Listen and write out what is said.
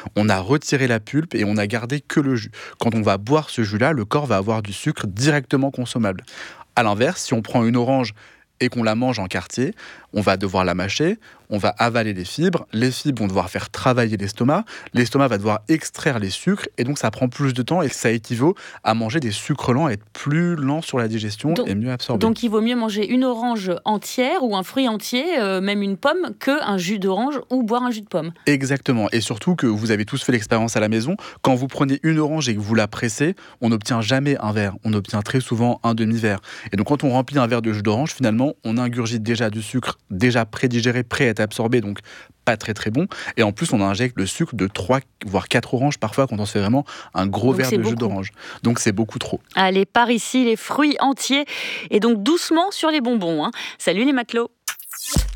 On a retiré la pulpe et on a gardé que le jus. Quand on va boire ce jus-là, le corps va avoir du sucre directement consommable. À l'inverse, si on prend une orange et qu'on la mange en quartier, on va devoir la mâcher, on va avaler les fibres vont devoir faire travailler l'estomac va devoir extraire les sucres, et donc ça prend plus de temps, et ça équivaut à manger des sucres lents, être plus lent sur la digestion Donc, et mieux absorbé. donc il vaut mieux manger une orange entière ou un fruit entier, même une pomme, qu'un jus d'orange ou boire un jus de pomme. Exactement, et surtout que vous avez tous fait l'expérience à la maison, quand vous prenez une orange et que vous la pressez, on n'obtient jamais un verre, on obtient très souvent un demi-verre. Et donc quand on remplit un verre de jus d'orange, finalement, on ingurgite déjà du sucre, déjà prédigéré, prêt à être absorbé, donc pas très très bon. Et en plus, on injecte le sucre de 3 voire 4 oranges parfois quand on se fait vraiment un gros Donc verre c'est de jus beaucoup. d'orange. Donc c'est beaucoup trop. Allez, par ici, les fruits entiers. Et donc doucement sur les bonbons. Salut les matelots.